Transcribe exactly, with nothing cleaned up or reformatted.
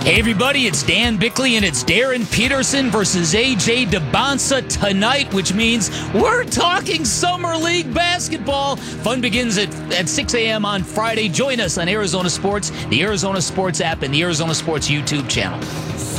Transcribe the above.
Hey everybody, it's Dan Bickley and it's Darren Peterson versus A J DeBonsa tonight, which means we're talking Summer League basketball. Fun begins at, at six a.m. on Friday. Join us on Arizona Sports, the Arizona Sports app, and the Arizona Sports YouTube channel.